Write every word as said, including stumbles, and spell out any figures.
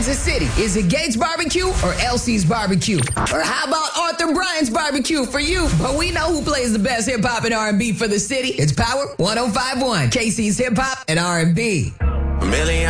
Kansas City, is it Gates Barbecue or Elsie's Barbecue? Or how about Arthur Bryant's Barbecue for you? But we know who plays the best hip-hop and R and B for the city. It's Power one oh five point one, K C's Hip-Hop and R and B. A million